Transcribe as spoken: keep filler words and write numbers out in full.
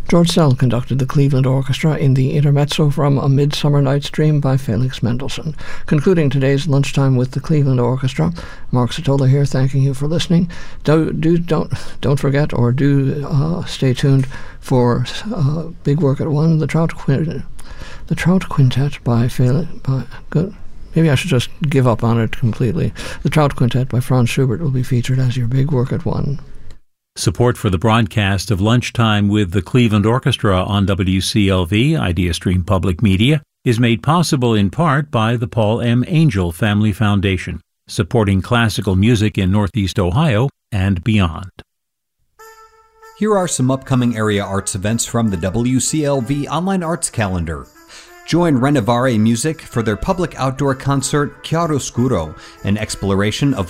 George Sell conducted the Cleveland Orchestra in the intermezzo from A Midsummer Night's Dream by Felix Mendelssohn. Concluding today's Lunchtime with the Cleveland Orchestra, Mark Satola here, thanking you for listening. Do, do don't don't forget or do uh, stay tuned for uh, Big Work at One, the Trout Quintet, the Trout Quintet by Felix. By good. Maybe I should just give up on it completely. The Trout Quintet by Franz Schubert will be featured as your Big Work at One. Support for the broadcast of Lunchtime with the Cleveland Orchestra on W C L V, IdeaStream Public Media, is made possible in part by the Paul M. Angel Family Foundation, supporting classical music in Northeast Ohio and beyond. Here are some upcoming area arts events from the W C L V Online Arts Calendar. Join Renovare Music for their public outdoor concert Chiaroscuro, an exploration of